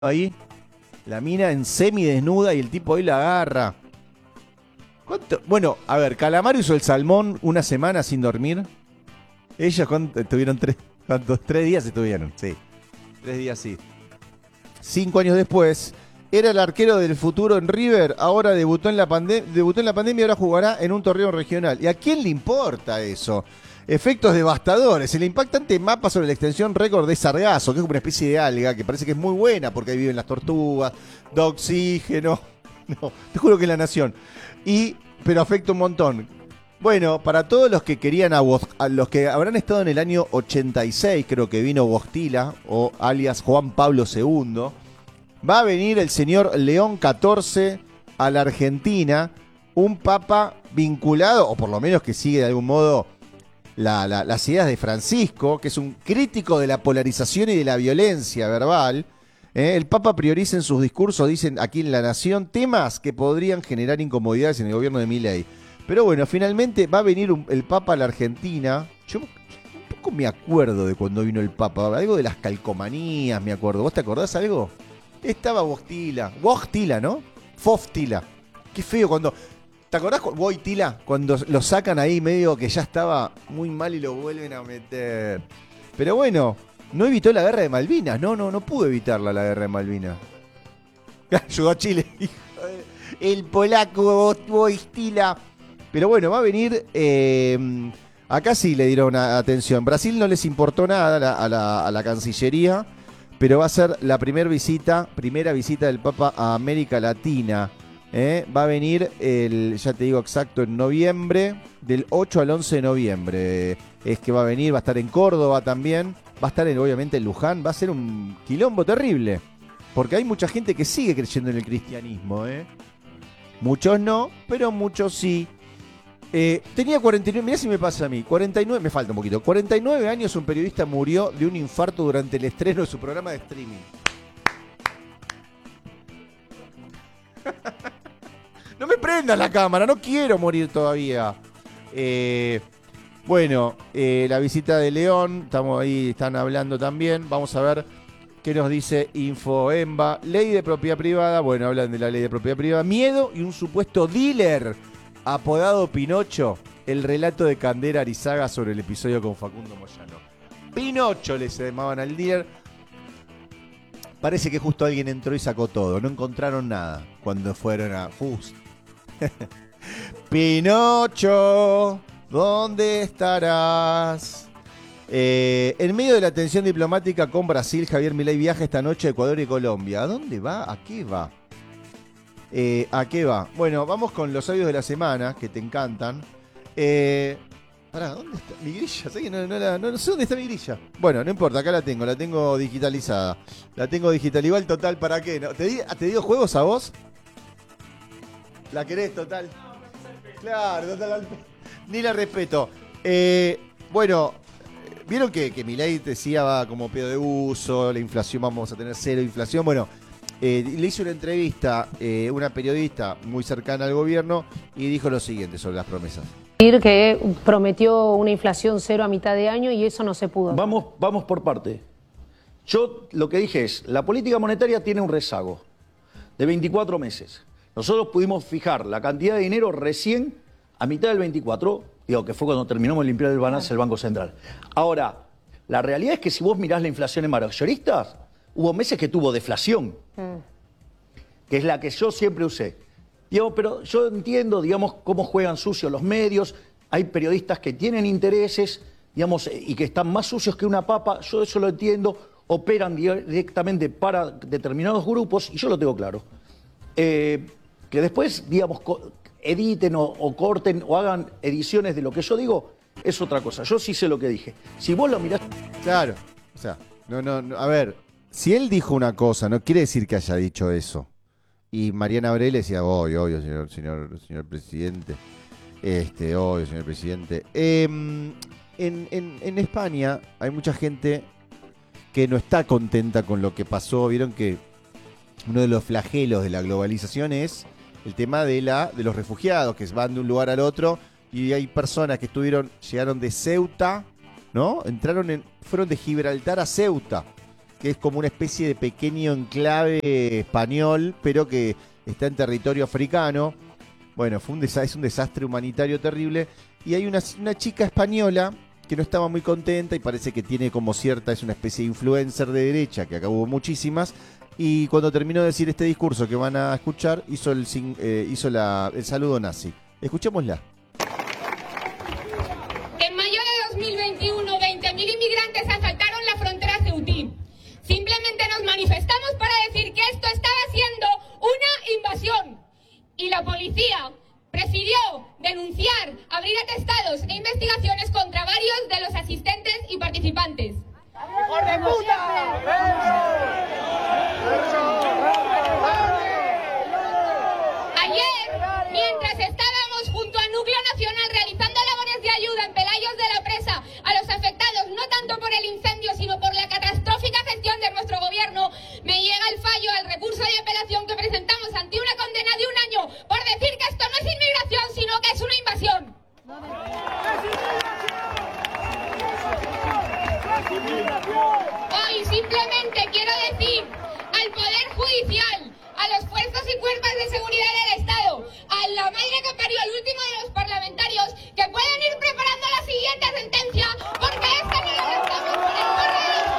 ahí, la mina en semidesnuda y el tipo ahí la agarra. ¿Cuánto? Bueno, a ver, Calamaro hizo el salmón una semana sin dormir. Ellos tuvieron ¿cuántos? 3 días estuvieron, sí. 3 días sí. 5 años después, era el arquero del futuro en River, ahora debutó en la pandemia y ahora jugará en un torneo regional. ¿Y a quién le importa eso? Efectos devastadores. El impactante mapa sobre la extensión récord de sargazo, que es como una especie de alga que parece que es muy buena porque ahí viven las tortugas, da oxígeno. No, te juro que es La Nación. Pero afecta un montón. Bueno, para todos los que querían a los que habrán estado en el año 86, creo que vino Bostila, o alias Juan Pablo II, va a venir el señor León XIV a la Argentina, un papa vinculado, o por lo menos que sigue de algún modo las ideas de Francisco, que es un crítico de la polarización y de la violencia verbal. El Papa prioriza en sus discursos, dicen aquí en La Nación, temas que podrían generar incomodidades en el gobierno de Milei. Pero bueno, finalmente va a venir el Papa a la Argentina. Yo un poco me acuerdo de cuando vino el Papa, algo de las calcomanías me acuerdo. ¿Vos te acordás algo? Estaba Wojtyla, ¿no? Foftila. Qué feo cuando... ¿Te acordás, Wojtyla, cuando lo sacan ahí medio que ya estaba muy mal y lo vuelven a meter? Pero bueno, no evitó la guerra de Malvinas. No pudo evitarla la guerra de Malvinas. Ayudó a Chile. El polaco Wojtyla. Pero bueno, va a venir... acá sí le dieron atención. Brasil no les importó nada a la Cancillería, pero va a ser la primera visita del Papa a América Latina. Va a venir, ya te digo exacto, en noviembre, del 8 al 11 de noviembre. Es que va a venir, va a estar en Córdoba también, va a estar obviamente en Luján, va a ser un quilombo terrible, porque hay mucha gente que sigue creyendo en el cristianismo. Muchos no, pero muchos sí. Tenía 49, mirá si me pasa a mí, 49, me falta un poquito, 49 años un periodista murió de un infarto durante el estreno de su programa de streaming. No me prendas la cámara, no quiero morir todavía. Bueno, la visita de León, estamos ahí, están hablando también. Vamos a ver qué nos dice Infoemba. Ley de propiedad privada, bueno, hablan de la ley de propiedad privada. Miedo y un supuesto dealer apodado Pinocho. El relato de Candela Arizaga sobre el episodio con Facundo Moyano. Pinocho les llamaban al dealer. Parece que justo alguien entró y sacó todo. No encontraron nada cuando fueron a... Pinocho, ¿dónde estarás? En medio de la tensión diplomática con Brasil, Javier Milei viaja esta noche a Ecuador y Colombia. ¿A dónde va? ¿A qué va? ¿A qué va? Bueno, vamos con los audios de la semana, que te encantan. Pará, ¿dónde está mi grilla? ¿Sabes que no sé dónde está mi grilla? Bueno, no importa, acá la tengo digitalizada. La tengo digital. Igual, total, ¿para qué? ¿No? ¿Te digo juegos a vos? ¿La querés, total? Claro, total. Ni la respeto. Bueno, vieron que Milei decía va como pedo de uso, la inflación, vamos a tener cero inflación. Bueno, le hizo una entrevista una periodista muy cercana al gobierno y dijo lo siguiente sobre las promesas. Que prometió una inflación cero a mitad de año y eso no se pudo. Vamos por parte. Yo lo que dije es, la política monetaria tiene un rezago de 24 meses. Nosotros pudimos fijar la cantidad de dinero recién a mitad del 24, digo, que fue cuando terminamos de limpiar el balance del Banco Central. Ahora, la realidad es que si vos mirás la inflación en mayoristas, hubo meses que tuvo deflación, que es la que yo siempre usé. Digamos, pero yo entiendo, digamos, cómo juegan sucios los medios. Hay periodistas que tienen intereses, digamos, y que están más sucios que una papa. Yo eso lo entiendo. Operan directamente para determinados grupos, y yo lo tengo claro. Que después, digamos, editen o corten o hagan ediciones de lo que yo digo, es otra cosa. Yo sí sé lo que dije. Si vos lo mirás... Claro, o sea, no, a ver, si él dijo una cosa, no quiere decir que haya dicho eso. Y Mariana Abreu le decía, obvio, señor presidente. Obvio, señor presidente. En España hay mucha gente que no está contenta con lo que pasó. Vieron que uno de los flagelos de la globalización es el tema de los refugiados que van de un lugar al otro, y hay personas que llegaron de Ceuta, ¿no? Fueron de Gibraltar a Ceuta. que es como una especie de pequeño enclave español, pero que está en territorio africano. Bueno, es un desastre humanitario terrible. Y hay una chica española que no estaba muy contenta y parece que tiene como es una especie de influencer de derecha, que acá hubo muchísimas. Y cuando terminó de decir este discurso que van a escuchar, hizo el saludo nazi. Escuchémosla. En mayo de 2021, 20.000 inmigrantes asaltaron la frontera ceutí. Simplemente nos manifestamos para decir que esto estaba siendo una invasión. Y la policía prefirió denunciar, abrir atestados e investigaciones contra varios de los asistentes y participantes. ¡Hijo de puta! Ayer, mientras estábamos junto al Núcleo Nacional realizando labores de ayuda en Pelayos de la Presa a los afectados no tanto por el incendio sino por la catastrófica gestión de nuestro gobierno, me llega el fallo al recurso de apelación que presentamos ante una condena de 1 año por decir que esto no es inmigración sino que es una invasión. Hoy simplemente quiero decir al Poder Judicial, a los fuerzas y cuerpos de seguridad del Estado, a la madre que parió al último de los parlamentarios, que pueden ir preparando la siguiente sentencia, porque esta no la lanzamos por el correo de los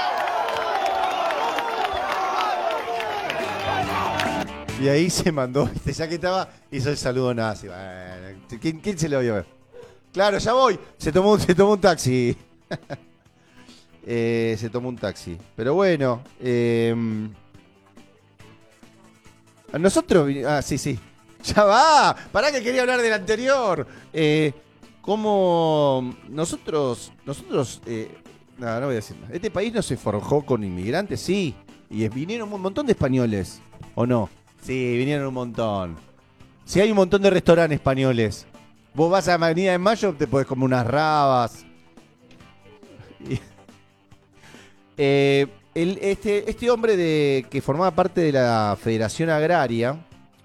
cojones. Y ahí se mandó, ya que estaba, hizo el saludo nazi. Bueno, ¿quién se lo vio ver? Claro, ya voy. Se tomó un taxi. Se tomó un taxi. Pero bueno, nosotros... sí. Ya va. Pará que quería hablar del anterior. ¿Cómo nosotros... no voy a decir nada. Este país no se forjó con inmigrantes, sí. Y vinieron un montón de españoles, ¿o no? Sí, vinieron un montón. Sí, hay un montón de restaurantes españoles. Vos vas a Avenida de Mayo, te podés comer unas rabas. Este hombre que formaba parte de la Federación Agraria,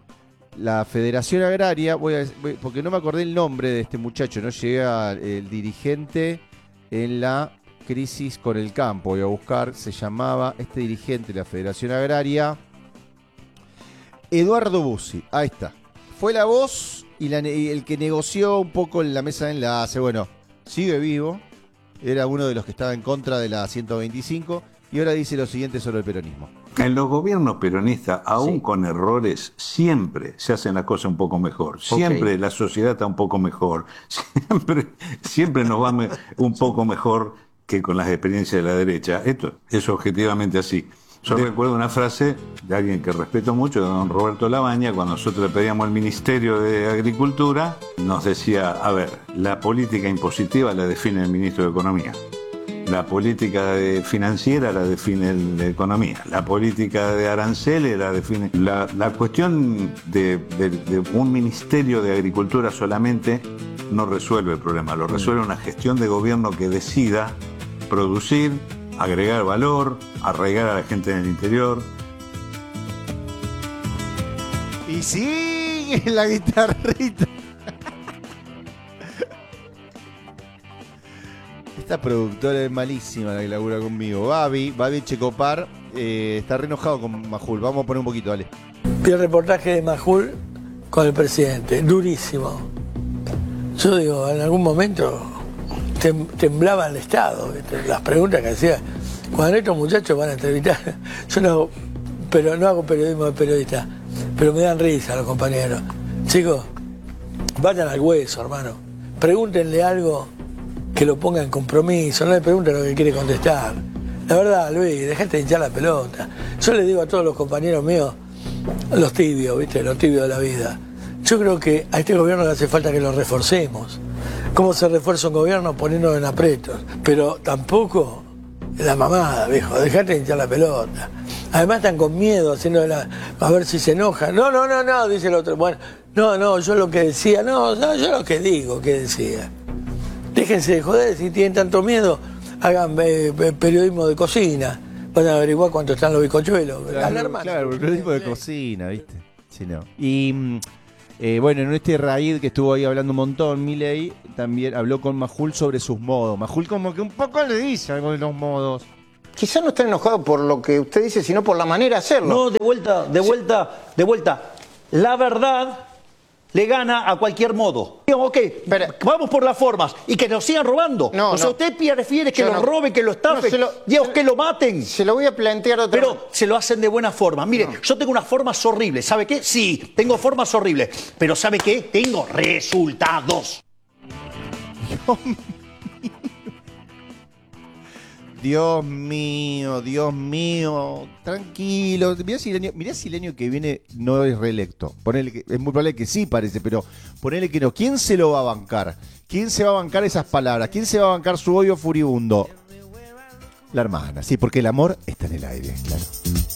porque no me acordé el nombre de este muchacho, no llega el dirigente en la crisis con el campo, voy a buscar, se llamaba este dirigente de la Federación Agraria, Eduardo Bussi, ahí está. Fue la voz y el que negoció un poco en la mesa de enlace, bueno, sigue vivo. Era uno de los que estaba en contra de la 125 y ahora dice lo siguiente sobre el peronismo. En los gobiernos peronistas, aún con errores, siempre se hacen las cosas un poco mejor. Siempre la sociedad está un poco mejor. Siempre nos va un poco mejor que con las experiencias de la derecha. Esto es objetivamente así. Yo recuerdo una frase de alguien que respeto mucho, de don Roberto Labaña, cuando nosotros le pedíamos al Ministerio de Agricultura, nos decía, a ver, la política impositiva la define el Ministro de Economía, la política financiera la define el de Economía, la política de aranceles la define... La cuestión de un Ministerio de Agricultura solamente no resuelve el problema, lo resuelve una gestión de gobierno que decida producir, agregar valor, arraigar a la gente en el interior. Y sigue la guitarrita. Esta productora es malísima la que labura conmigo. Babi Checopar está re enojado con Majul. Vamos a poner un poquito, dale. Vi el reportaje de Majul con el presidente, durísimo. Yo digo, en algún momento temblaba el Estado, ¿viste? Las preguntas que hacía. Cuando estos muchachos van a entrevistar, yo no hago periodismo de periodista, pero me dan risa los compañeros. Chicos, vayan al hueso, hermano. Pregúntenle algo que lo ponga en compromiso, no le pregunten lo que quiere contestar. La verdad, Luis, dejate de hinchar la pelota. Yo le digo a todos los compañeros míos, los tibios, ¿viste? Los tibios de la vida. Yo creo que a este gobierno le hace falta que lo reforcemos. ¿Cómo se refuerza un gobierno? Poniéndolo en aprietos. Pero tampoco la mamada, viejo, dejate de hinchar la pelota. Además están con miedo, haciendo a ver si se enoja. No, dice el otro. Bueno, no, yo lo que decía, yo lo que digo, que decía. Déjense de joder, si tienen tanto miedo, hagan periodismo de cocina. Van a averiguar cuánto están los bizcochuelos. Claro, periodismo de cocina, ¿viste? Sí, no. Y bueno, en este raíz que estuvo ahí hablando un montón, Milei también habló con Majul sobre sus modos. Majul como que un poco le dice algo de los modos. quizás no están enojados por lo que usted dice, sino por la manera de hacerlo. No, de vuelta. La verdad le gana a cualquier modo. Ok, vamos por las formas y que nos sigan robando. Usted prefiere que lo roben, que lo estafen, que lo maten. Se lo voy a plantear otra vez. Pero se lo hacen de buena forma. Mire, yo tengo unas formas horribles. ¿Sabe qué? Sí, tengo formas horribles. Pero ¿sabe qué? Tengo resultados. Dios mío, tranquilo. Mirá si el año que viene no es reelecto. Ponele que, es muy probable que sí parece, pero ponele que no. ¿Quién se lo va a bancar? ¿Quién se va a bancar esas palabras? ¿Quién se va a bancar su odio furibundo? La hermana, sí, porque el amor está en el aire, claro.